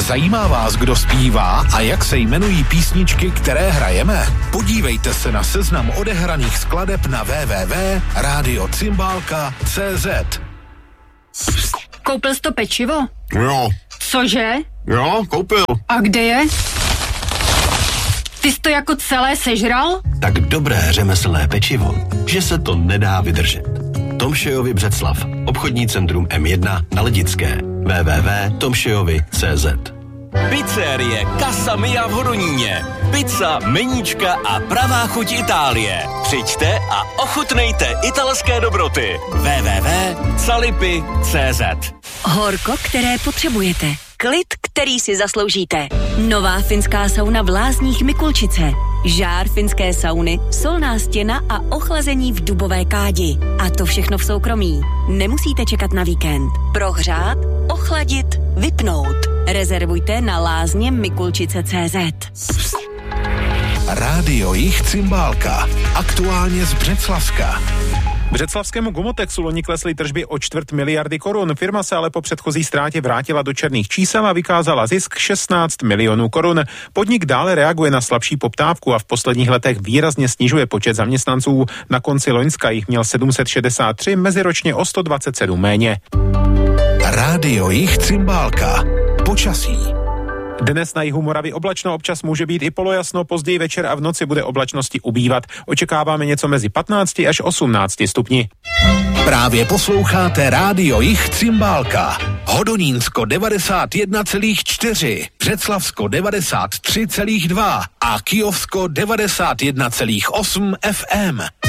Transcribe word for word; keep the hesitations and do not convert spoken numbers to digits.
Zajímá vás, kdo zpívá a jak se jmenují písničky, které hrajeme? Podívejte se na seznam odehraných skladeb na w w w tečka radio cymbálka tečka c z. Koupil jsi to pečivo? Jo. Cože? Jo, koupil. A kde je? Ty jsi to jako celé sežral? Tak dobré řemeslné pečivo, že se to nedá vydržet. Tomšejovi Břeclav, obchodní centrum M jedna na Lidické. w w w tečka tomšejovi tečka c z. Pizzerie Casa Mia v Hodoníně. Pizza, meníčka a pravá chuť Itálie. Přijďte a ochutnejte italské dobroty. w w w tečka salipy tečka c z. Horko, které potřebujete. Klid, který si zasloužíte. Nová finská sauna v Lázních Mikulčice. Žár finské sauny, solná stěna a ochlazení v dubové kádi. A to všechno v soukromí. Nemusíte čekat na víkend. Prohřát, ochladit, vypnout. Rezervujte na lázně mikulčice tečka c z. Rádio Jich Cymbálka. Aktuálně z Břeclavska. Břeclavskému Gumotexu loni klesly tržby o čtvrt miliardy korun. Firma se ale po předchozí ztrátě vrátila do černých čísel a vykázala zisk šestnáct milionů korun. Podnik dále reaguje na slabší poptávku a v posledních letech výrazně snižuje počet zaměstnanců. Na konci loňska jich měl sedm set šedesát tři, meziročně o sto dvacet sedm méně. Rádio Jich Cymbálka. Počasí. Dnes na jihu Moravy oblačno, občas může být i polojasno, později večer a v noci bude oblačnosti ubývat. Očekáváme něco mezi patnácti až osmnácti stupni. Právě posloucháte Rádio Jich Cymbálka. Hodonínsko devadesát jedna celá čtyři, Břeclavsko devadesát tři celá dva a Kyjovsko devadesát jedna celá osm F M.